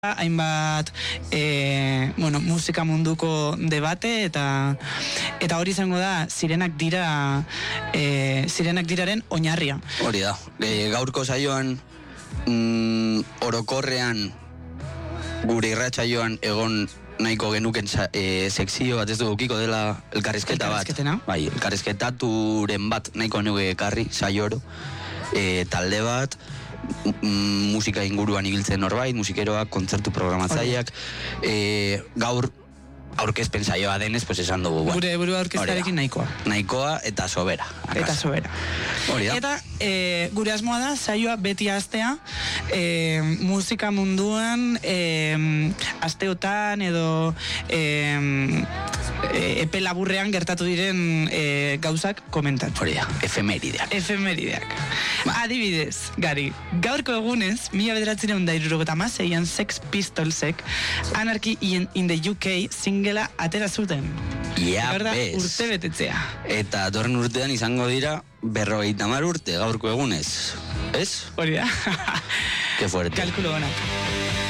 hainbat musika munduko debate eta hori izango da Sirenak diraren oinarria. Hori da. Gaurko saioan orokorrean gure irratsaioan egon nahiko genuken sekzio bat ez du ukiko dela elkarrizketa bat. Bai, elkarrizketaturen bat nahiko nuke ekarri saioro. Talde bat musika inguruan ibiltzen norbait, musikeroak, kontzertu programatzaileak, gaur aurkezpen saioa denez, pues esan dugu. Gure burua aurkeztarekin nahikoa. Nahikoa eta sobera. Eta sobera. Eta gure asmoa da, saioa beti astea, musika munduan, asteotan edo epe laburrean gertatu diren gauzak komentatu. Hori da, efemerideak. Adibidez, Gari, gaurko egunez, 1976an Sex Pistolsek Anarchy in the UK singela atera zuten. Bez. Urte betetzea. Eta dorren urtean izango dira 50 urte gaurko egunez. Ez? Hori da. Qué fuerte. Kalkulo onak.